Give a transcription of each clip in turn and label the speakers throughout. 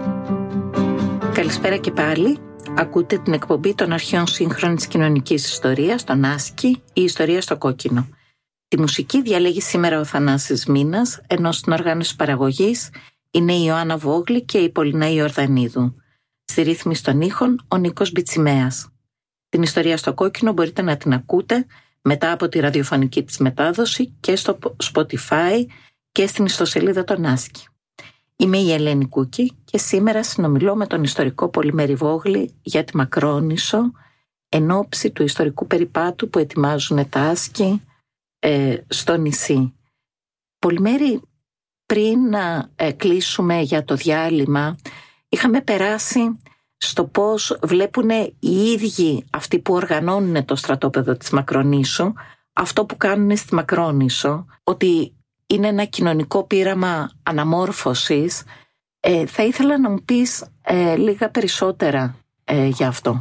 Speaker 1: Καλησπέρα και πάλι. Ακούτε την εκπομπή των αρχαίων σύγχρονης κοινωνικής ιστορίας, τον Άσκη, η ιστορία στο κόκκινο. Τη μουσική διαλέγει σήμερα ο Θανάσης Μίνας, ενώ στην οργάνωση παραγωγής είναι η Ιωάννα Βόγλη και η Πολυνά Ιορδανίδου. Στη ρύθμιση των ήχων ο Νίκος Μπιτσιμέας. Την ιστορία στο κόκκινο μπορείτε να την ακούτε μετά από τη ραδιοφωνική της μετάδοση και στο Spotify και στην ιστοσελίδα των Άσκη. Είμαι η Ελένη Κούκη και σήμερα συνομιλώ με τον ιστορικό Πολυμέρη Βόγλη για τη Μακρόνησο εν ώψη του ιστορικού περιπάτου που ετοιμάζουν τα Άσκη στο νησί. Πολυμέρη, πριν να κλείσουμε για το διάλειμμα, είχαμε περάσει στο πώς βλέπουν οι ίδιοι αυτοί που οργανώνουν το στρατόπεδο της Μακρονήσου αυτό που κάνουν στη Μακρόνησο, ότι είναι ένα κοινωνικό πείραμα αναμόρφωσης. Θα ήθελα να μου πεις λίγα περισσότερα για αυτό.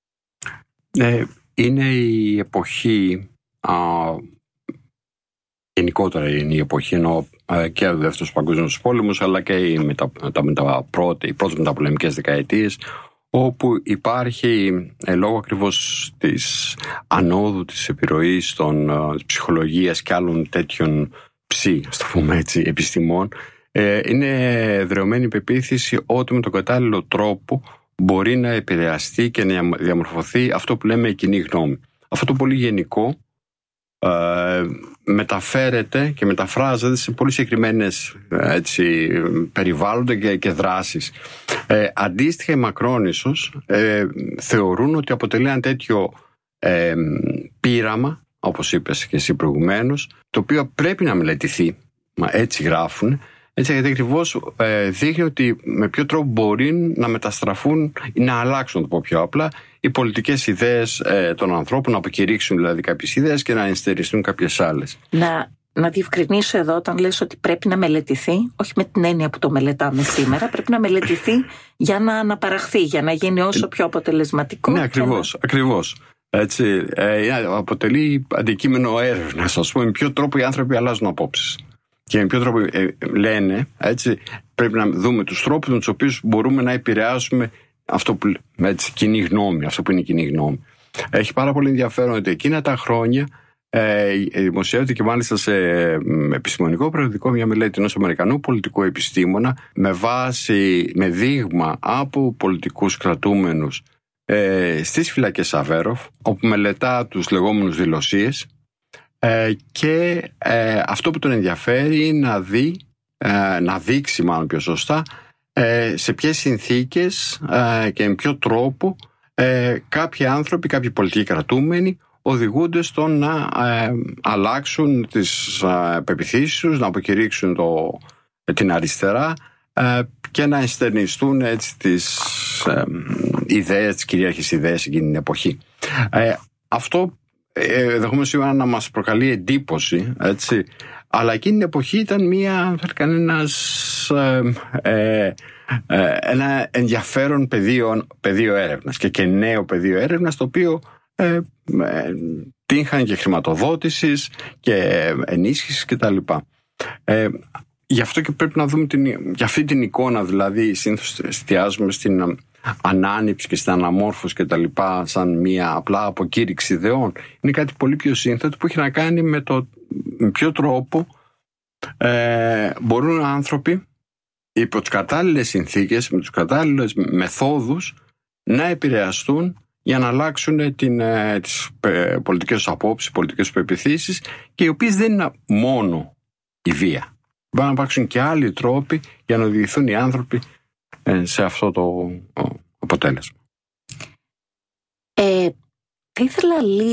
Speaker 2: Είναι η εποχή, γενικότερα είναι η εποχή, ενώ και ο Δεύτερος Παγκόσμιος Πόλεμος, αλλά και οι πρώτες μεταπολεμικές δεκαετίες, όπου υπάρχει, λόγω ακριβώς της ανόδου της επιρροής της ψυχολογίας και άλλων τέτοιων ας το πούμε έτσι, επιστημών, είναι δρεωμένη η πεποίθηση ότι με τον κατάλληλο τρόπο μπορεί να επηρεαστεί και να διαμορφωθεί αυτό που λέμε η κοινή γνώμη. Αυτό το πολύ γενικό μεταφέρεται και μεταφράζεται σε πολύ συγκεκριμένες περιβάλλοντα και δράσεις. Αντίστοιχα, οι Μακρόνησος θεωρούν ότι αποτελεί ένα τέτοιο πείραμα, όπως είπες και εσύ προηγουμένως, το οποίο πρέπει να μελετηθεί. Έτσι γράφουν, έτσι, γιατί ακριβώς δείχνει ότι με ποιο τρόπο μπορεί να μεταστραφούν ή να αλλάξουν, να το πω πιο απλά, οι πολιτικές ιδέες των ανθρώπων, να αποκηρύξουν δηλαδή κάποιες ιδέες και να ενστεριστούν κάποιες άλλες.
Speaker 1: Να διευκρινίσω εδώ, όταν λες ότι πρέπει να μελετηθεί, όχι με την έννοια που το μελετάμε σήμερα, πρέπει να μελετηθεί για να αναπαραχθεί, για να γίνει όσο πιο αποτελεσματικό.
Speaker 2: Ναι, ακριβώς. Έτσι, αποτελεί αντικείμενο έρευνας, ας πούμε, με ποιο τρόπο οι άνθρωποι αλλάζουν απόψεις. Και με ποιο τρόπο λένε, έτσι, πρέπει να δούμε τους τρόπους με τους οποίους μπορούμε να επηρεάσουμε αυτό που, κοινή γνώμη, αυτό που είναι η κοινή γνώμη. Έχει πάρα πολύ ενδιαφέρον ότι εκείνα τα χρόνια δημοσιεύεται και μάλιστα σε επιστημονικό περιοδικό μια μελέτη ενός Αμερικανού πολιτικού επιστήμονα με δείγμα από πολιτικούς κρατούμενους στις φυλακές Αβέροφ, όπου μελετά τους λεγόμενους δηλωσίες, και αυτό που τον ενδιαφέρει είναι να δείξει μάλλον πιο σωστά σε ποιες συνθήκες και με ποιο τρόπο κάποιοι άνθρωποι, κάποιοι πολιτικοί κρατούμενοι οδηγούνται στο να αλλάξουν τις πεποιθήσεις τους, να αποκηρύξουν την αριστερά και να ενστερνιστούν έτσι τις ιδέες, τις κυρίαρχες ιδέες εκείνη την εποχή. Αυτό ενδεχομένως σήμερα να μας προκαλεί εντύπωση, έτσι, αλλά εκείνη την εποχή ήταν ένα ενδιαφέρον πεδίο έρευνας και νέο πεδίο έρευνας, το οποίο τύχαν και χρηματοδότησης και ενίσχυσης κτλ. Γι' αυτό και πρέπει να δούμε για αυτή την εικόνα, δηλαδή συνήθως εστιάζουμε στην ανάνυψη και στην αναμόρφωση και τα λοιπά σαν μια απλά αποκήρυξη ιδεών. Είναι κάτι πολύ πιο σύνθετο που έχει να κάνει με ποιο τρόπο μπορούν άνθρωποι υπό τις κατάλληλες συνθήκες, με τους κατάλληλες μεθόδους να επηρεαστούν για να αλλάξουν τις πολιτικές τους απόψεις, πολιτικές τους πεποιθήσεις, και οι οποίες δεν είναι μόνο η βία. Μπορεί να υπάρξουν και άλλοι τρόποι για να οδηγηθούν οι άνθρωποι σε αυτό το αποτέλεσμα.
Speaker 1: Θα ήθελα